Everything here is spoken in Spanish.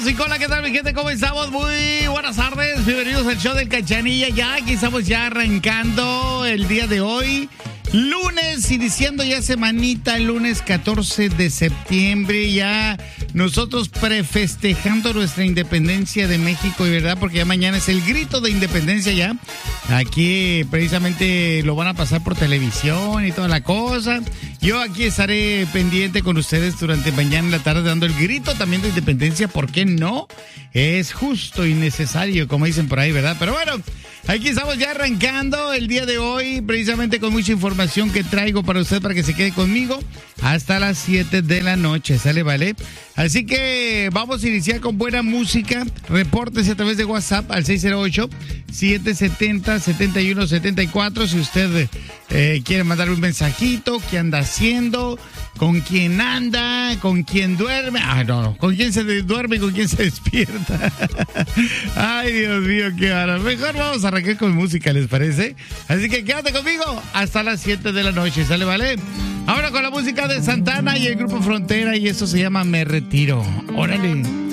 música. Hola, ¿qué tal, mi gente? ¿Cómo estamos? Muy buenas tardes. Bienvenidos al show del Cachanilla. Ya aquí estamos ya arrancando el día de hoy. Lunes, iniciando ya semanita, el lunes 14 de septiembre, ya nosotros prefestejando nuestra independencia de México, y verdad, porque ya mañana es el grito de independencia ya. Aquí precisamente lo van a pasar por televisión y toda la cosa. Yo aquí estaré pendiente con ustedes durante mañana en la tarde dando el grito también de independencia, ¿por qué no? Es justo y necesario, como dicen por ahí, ¿verdad? Pero bueno, aquí estamos ya arrancando el día de hoy, precisamente con mucha información que traigo para usted, para que se quede conmigo hasta las 7 de la noche, ¿sale? ¿Vale? Así que vamos a iniciar con buena música. Repórtese a través de WhatsApp al 608-770-7174. Si usted quiere mandar un mensajito, qué anda haciendo, con quién anda, con quién duerme. Ah, no, con quién se duerme y con quién se despierta. Ay, Dios mío, qué bárbaro. Mejor vamos a arrancar con música, ¿les parece? Así que quédate conmigo hasta las 7 de la noche, ¿sale? ¿Vale? Ahora con la música de Santana y el grupo Frontera, y esto se llama Me Retiro. ¡Órale!